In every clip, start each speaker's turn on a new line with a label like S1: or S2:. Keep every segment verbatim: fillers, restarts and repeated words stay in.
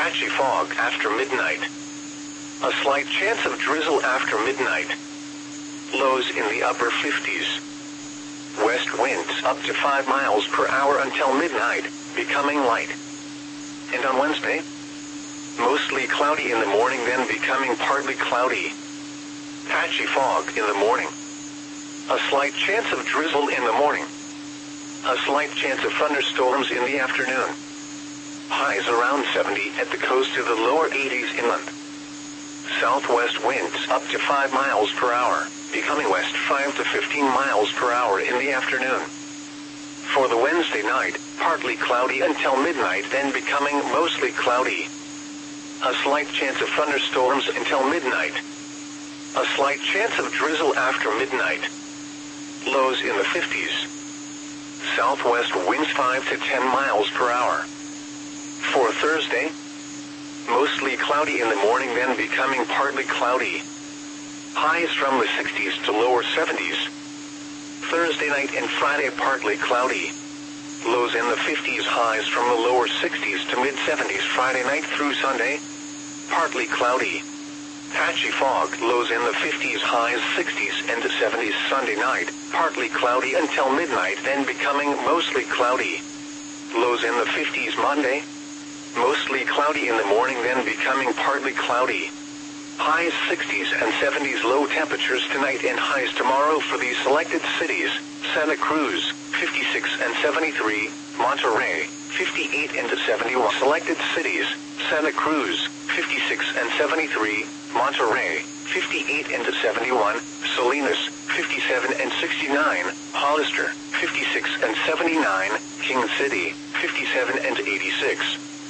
S1: Patchy fog after midnight. A slight chance of drizzle after midnight. Lows in the upper fifties. West winds up to five miles per hour until midnight, becoming light. And on Wednesday, mostly cloudy in the morning, then becoming partly cloudy. Patchy fog in the morning. A slight chance of drizzle in the morning. A slight chance of thunderstorms in the afternoon. Highs around seventy at the coast to the lower eighties inland. Southwest winds up to five miles per hour, becoming west five to fifteen miles per hour in the afternoon. For the Wednesday night, partly cloudy until midnight, then becoming mostly cloudy. A slight chance of thunderstorms until midnight. A slight chance of drizzle after midnight. Lows in the fifties. Southwest winds five to ten miles per hour. For Thursday, mostly cloudy in the morning, then becoming partly cloudy. Highs from the sixties to lower seventies. Thursday night and Friday partly cloudy. Lows in the fifties, highs from the lower sixties to mid-seventies Friday night through Sunday. Partly cloudy. Patchy fog, lows in the fifties, highs sixties and seventies Sunday night. Partly cloudy until midnight, then becoming mostly cloudy. Lows in the fifties Monday. Mostly cloudy in the morning, then becoming partly cloudy. Highs sixties and seventies, low temperatures tonight and highs tomorrow for these selected cities: Santa Cruz, fifty-six and seventy-three, Monterey, fifty-eight and seventy-one. Selected cities: Santa Cruz, fifty-six and seventy-three, Monterey, fifty-eight and seventy-one, Salinas, fifty-seven and sixty-nine, Hollister, fifty-six and seventy-nine, King City, fifty-seven and eighty-six.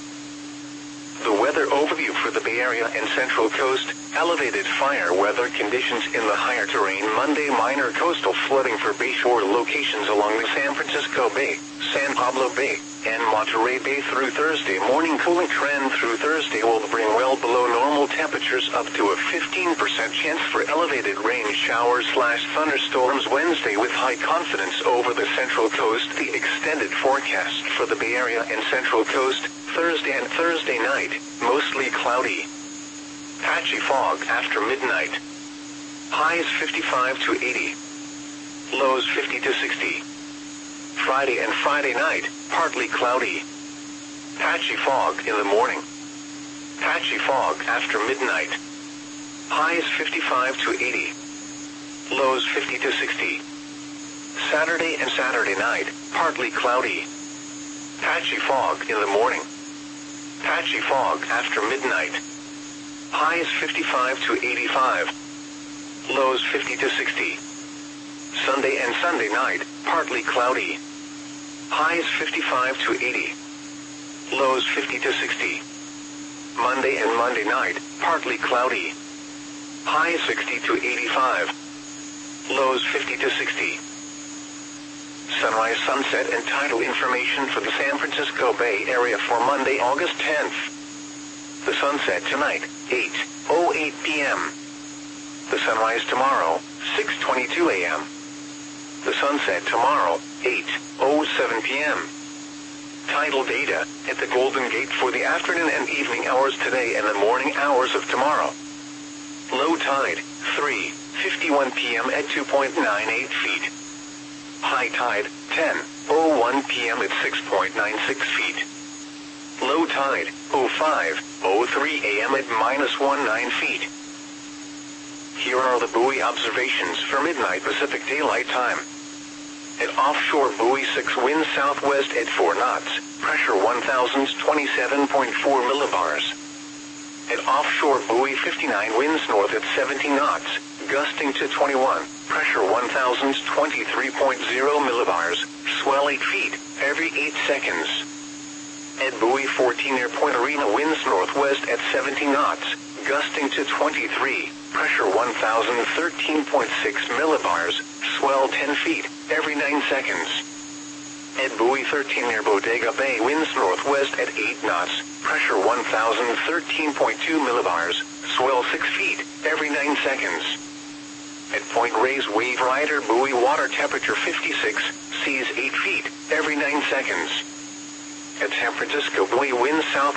S1: The weather overview for the Bay Area and Central Coast: elevated fire weather conditions in the higher terrain Monday, minor coastal flooding for bayshore locations along the San Francisco Bay, San Pablo Bay, and Monterey Bay through Thursday morning. Cooling trend through Thursday will bring well below normal temperatures up to a fifteen percent chance for elevated rain showers slash thunderstorms Wednesday with high confidence over the Central Coast. The extended forecast for the Bay Area and Central Coast: Thursday and Thursday night, mostly cloudy. Patchy fog after midnight. Highs fifty-five to eighty. Lows fifty to sixty. Friday and Friday night, partly cloudy. Patchy fog in the morning. Patchy fog after midnight. Highs fifty-five to eighty. Lows fifty to sixty. Saturday and Saturday night, partly cloudy. Patchy fog in the morning. Patchy fog after midnight. Highs fifty-five to eighty-five. Lows fifty to sixty. Sunday and Sunday night, partly cloudy. Highs fifty-five to eighty. Lows fifty to sixty. Monday and Monday night, partly cloudy. Highs sixty to eighty-five. Lows fifty to sixty. Sunrise, sunset, and tidal information for the San Francisco Bay Area for Monday, August tenth. The sunset tonight, eight oh eight p m The sunrise tomorrow, six twenty-two a m The sunset tomorrow, eight oh seven p m Tidal data at the Golden Gate for the afternoon and evening hours today and the morning hours of tomorrow. Low tide, three fifty-one p m at two point nine eight feet. High tide, ten oh one p m at six point nine six feet. Low tide, oh five oh three a m at minus nineteen feet. Here are the buoy observations for midnight Pacific Daylight Time. At offshore buoy six, winds southwest at four knots, pressure one thousand twenty-seven point four millibars. At offshore buoy fifty-nine, winds north at seventeen knots, gusting to twenty-one, pressure one thousand twenty-three point zero millibars, swell eight feet every eight seconds. At buoy fourteen, near Point Arena, winds northwest at seventeen knots, gusting to twenty-three, pressure one thousand thirteen point six millibars, swell ten feet every nine seconds. At buoy thirteen, near Bodega Bay, winds northwest at eight knots, pressure one thousand thirteen point two millibars, swell six feet every nine seconds. At Point Reyes, wave rider buoy, water temperature fifty-six, seas eight feet every nine seconds. At San Francisco buoy, winds south